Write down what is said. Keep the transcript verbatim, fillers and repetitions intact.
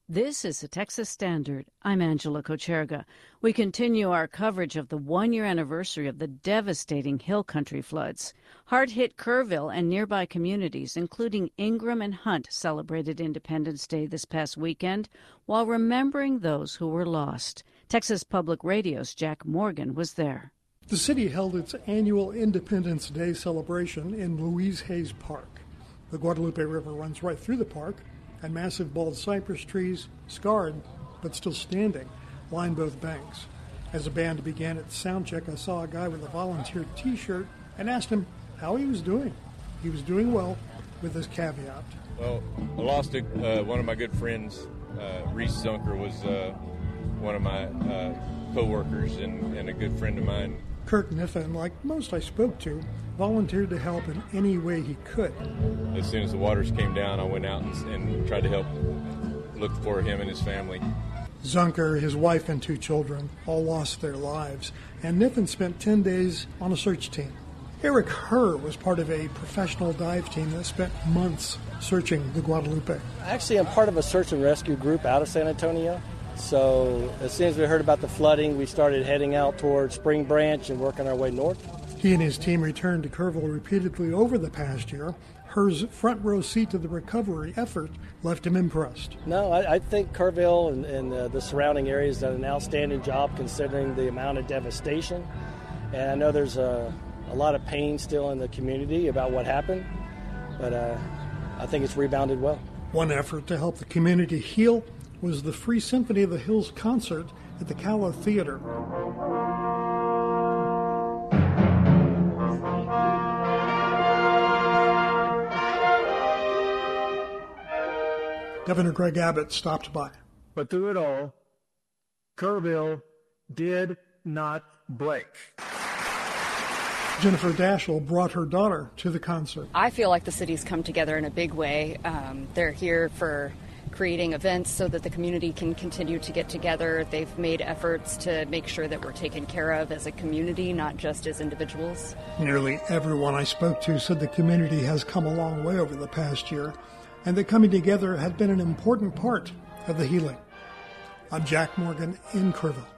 This is the Texas Standard. I'm Angela Kocherga. We continue our coverage of the one-year anniversary of the devastating Hill Country floods. Hard-hit Kerrville and nearby communities, including Ingram and Hunt, celebrated Independence Day this past weekend while remembering those who were lost. Texas Public Radio's Jack Morgan was there. The city held its annual Independence Day celebration in Louise Hayes Park. The Guadalupe River runs right through the park, and massive bald cypress trees, scarred but still standing, line both banks. As the band began its sound check, I saw a guy with a volunteer T-shirt and asked him how he was doing. He was doing well, with this caveat. Well, I lost a, uh, one of my good friends. Uh, Reese Zunker was uh, one of my uh, co-workers and, and a good friend of mine. Kirk Niffen, like most I spoke to, volunteered to help in any way he could. As soon as the waters came down, I went out and, and tried to help look for him and his family. Zunker, his wife, and two children all lost their lives, and Niffen spent ten days on a search team. Eric Herr was part of a professional dive team that spent months searching the Guadalupe. Actually, I'm part of a search and rescue group out of San Antonio. So as soon as we heard about the flooding, we started heading out towards Spring Branch and working our way north. He and his team returned to Kerrville repeatedly over the past year. Her's front row seat to the recovery effort left him impressed. No, I, I think Kerrville and, and uh, the surrounding areas done an outstanding job considering the amount of devastation. And I know there's a, a lot of pain still in the community about what happened, but uh, I think it's rebounded well. One effort to help the community heal was the Free Symphony of the Hills concert at the Calla Theater. Governor Greg Abbott stopped by. But through it all, Kerrville did not break. Jennifer Dashel brought her daughter to the concert. I feel like the city's come together in a big way. Um, they're here for creating events so that the community can continue to get together. They've made efforts to make sure that we're taken care of as a community, not just as individuals. Nearly everyone I spoke to said the community has come a long way over the past year, and that coming together had been an important part of the healing. I'm Jack Morgan in Kerrville.